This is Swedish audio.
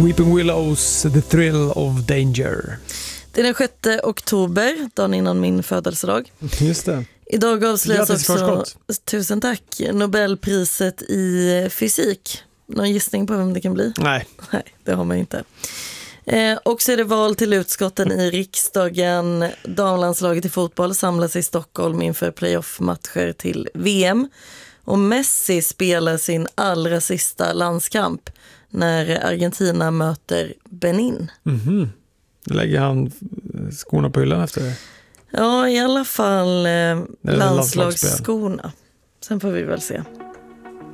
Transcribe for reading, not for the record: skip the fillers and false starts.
Weeping Willows, The Thrill of Danger. Det är den 6 oktober, dagen innan min födelsedag. Just det. Idag avslöjas också, tusen tack, Nobelpriset i fysik. Någon gissning på vem det kan bli? Nej, det har man inte. Och så är det val till utskotten i riksdagen. Damlandslaget i fotboll samlas i Stockholm inför playoff-matcher till VM. Och Messi spelar sin allra sista landskamp när Argentina möter Benin. lägger han skorna på hyllan efter det? Ja, i alla fall landslagsskorna. Sen får vi väl se.